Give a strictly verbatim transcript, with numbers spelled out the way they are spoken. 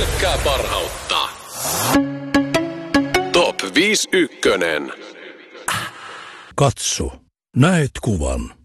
pelkkää parhautta. Top viisi ykkönen. Katso, näet kuvan.